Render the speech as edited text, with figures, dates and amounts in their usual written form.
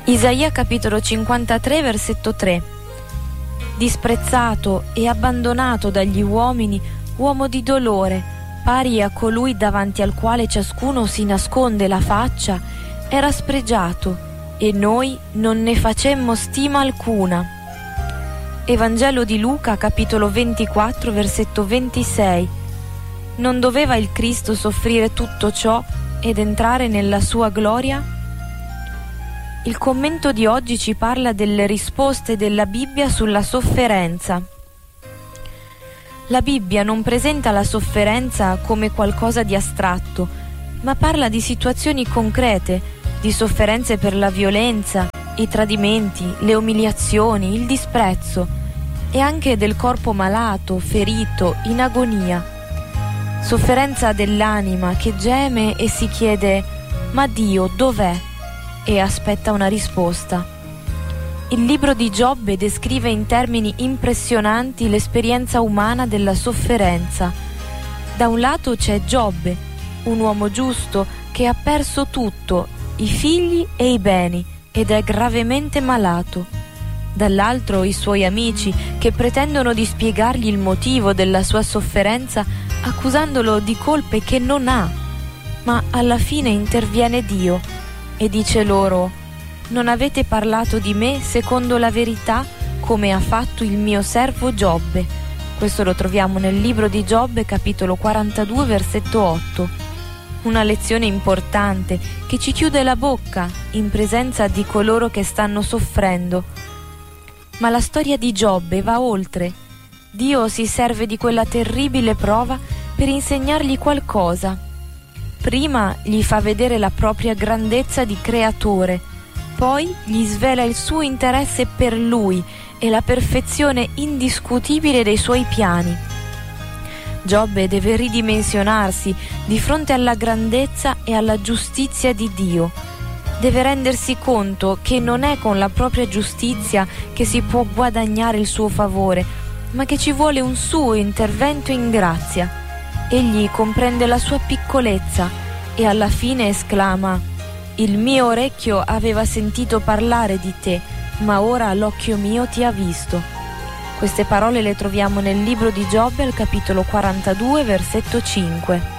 Isaia capitolo 53 versetto 3. Disprezzato e abbandonato dagli uomini, uomo di dolore, pari a colui davanti al quale ciascuno si nasconde la faccia, era spregiato e noi non ne facemmo stima alcuna. Evangelo di Luca capitolo 24 versetto 26. Non doveva il Cristo soffrire tutto ciò ed entrare nella sua gloria? Il commento di oggi ci parla delle risposte della Bibbia sulla sofferenza. La Bibbia non presenta la sofferenza come qualcosa di astratto, ma parla di situazioni concrete, di sofferenze per la violenza, i tradimenti, le umiliazioni, il disprezzo, e anche del corpo malato, ferito, in agonia. Sofferenza dell'anima che geme e si chiede: ma Dio dov'è? E aspetta una risposta. Il libro di Giobbe descrive in termini impressionanti l'esperienza umana della sofferenza. Da un lato c'è Giobbe, un uomo giusto che ha perso tutto, i figli e i beni, ed è gravemente malato. Dall'altro i suoi amici che pretendono di spiegargli il motivo della sua sofferenza accusandolo di colpe che non ha. Ma alla fine interviene Dio e dice loro: non avete parlato di me secondo la verità, come ha fatto il mio servo Giobbe. Questo lo troviamo nel libro di Giobbe capitolo 42 versetto 8. Una lezione importante che ci chiude la bocca in presenza di coloro che stanno soffrendo. Ma la storia di Giobbe va oltre. Dio si serve di quella terribile prova per insegnargli qualcosa. Prima gli fa vedere la propria grandezza di creatore, poi gli svela il suo interesse per lui e la perfezione indiscutibile dei suoi piani. Giobbe deve ridimensionarsi di fronte alla grandezza e alla giustizia di Dio. Deve rendersi conto che non è con la propria giustizia che si può guadagnare il suo favore, ma che ci vuole un suo intervento in grazia. Egli comprende la sua piccolezza e alla fine esclama: il mio orecchio aveva sentito parlare di te, ma ora l'occhio mio ti ha visto. Queste parole le troviamo nel libro di Giobbe al capitolo 42 versetto 5.